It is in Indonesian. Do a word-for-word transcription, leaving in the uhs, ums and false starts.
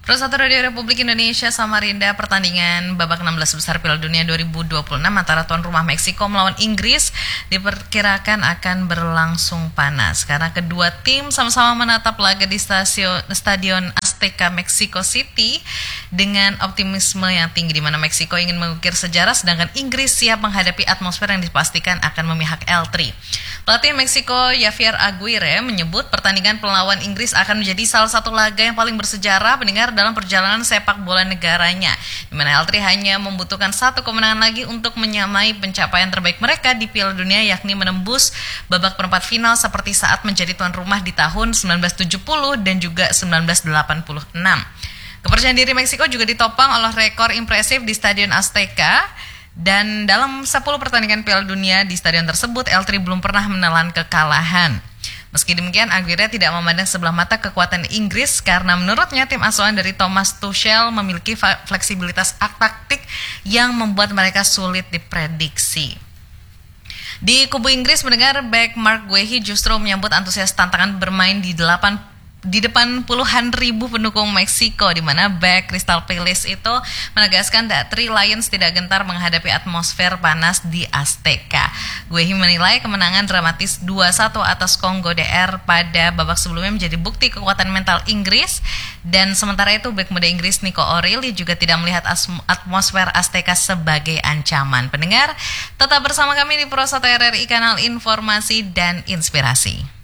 Satu Radio Republik Indonesia Samarinda, pertandingan babak enam belas besar Piala Dunia dua ribu dua puluh enam antara tuan rumah Meksiko melawan Inggris diperkirakan akan berlangsung panas karena kedua tim sama-sama menatap laga di stasiun, Stadion Azteca Mexico City dengan optimisme yang tinggi, di mana Meksiko ingin mengukir sejarah sedangkan Inggris siap menghadapi atmosfer yang dipastikan akan memihak L tiga. Pelatih Meksiko Javier Aguirre menyebut pertandingan melawan Inggris akan menjadi salah satu laga yang paling bersejarah pendengar dalam perjalanan sepak bola negaranya, di mana L tiga hanya membutuhkan satu kemenangan lagi untuk menyamai pencapaian terbaik mereka di Piala Dunia, yakni menembus babak perempat final seperti saat menjadi tuan rumah di tahun sembilan belas tujuh puluh dan juga sembilan belas delapan puluh enam. Kepercayaan diri Meksiko juga ditopang oleh rekor impresif di Stadion Azteca. Dan dalam sepuluh pertandingan Piala Dunia di stadion tersebut, L tiga belum pernah menelan kekalahan. Meski demikian, Aguirre tidak memandang sebelah mata kekuatan Inggris karena menurutnya tim asuhan dari Thomas Tuchel memiliki fleksibilitas taktik yang membuat mereka sulit diprediksi. Di kubu Inggris, mendengar back Mark Guehi justru menyambut antusias tantangan bermain di delapan di depan puluhan ribu pendukung Meksiko, di mana back Crystal Palace itu menegaskan that Three Lions tidak gentar menghadapi atmosfer panas di Azteca. Guehi menilai kemenangan dramatis dua satu atas Kongo D R pada babak sebelumnya menjadi bukti kekuatan mental Inggris, dan sementara itu back muda Inggris Nico O'Reilly juga tidak melihat atmosfer Azteca sebagai ancaman. Pendengar, tetap bersama kami di Pro satu R R I, kanal informasi dan inspirasi.